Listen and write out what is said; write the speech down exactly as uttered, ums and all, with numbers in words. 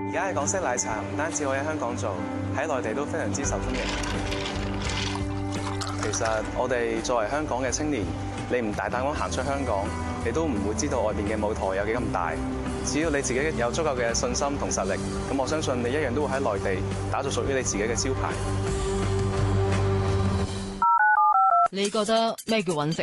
而家嘅港式奶茶唔單止可以喺香港做，喺內地都非常之受歡迎。其實我哋作為香港嘅青年，你唔大膽咁行出香港，你都唔會知道外邊嘅舞台有幾咁大。只要你自己有足夠嘅信心同實力，咁我相信你一樣都會喺內地打造屬於你自己嘅招牌。 你覺得咩叫揾食